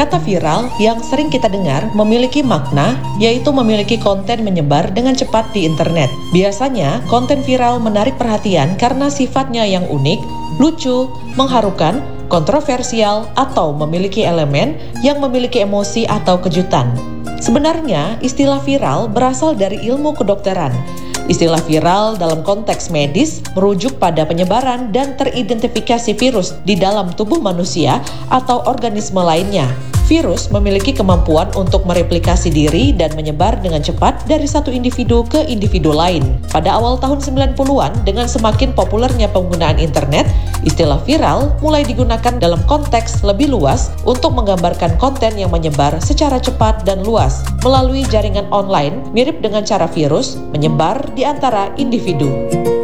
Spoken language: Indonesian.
Kata viral yang sering kita dengar memiliki makna, yaitu memiliki konten menyebar dengan cepat di internet. Biasanya, konten viral menarik perhatian karena sifatnya yang unik, lucu, mengharukan, kontroversial, atau memiliki elemen yang memiliki emosi atau kejutan. Sebenarnya, istilah viral berasal dari ilmu kedokteran. Istilah viral dalam konteks medis merujuk pada penyebaran dan teridentifikasi virus di dalam tubuh manusia atau organisme lainnya. Virus memiliki kemampuan untuk mereplikasi diri dan menyebar dengan cepat dari satu individu ke individu lain. Pada awal tahun 90-an, dengan semakin populernya penggunaan internet, istilah viral mulai digunakan dalam konteks lebih luas untuk menggambarkan konten yang menyebar secara cepat dan luas melalui jaringan online, mirip dengan cara virus menyebar di antara individu.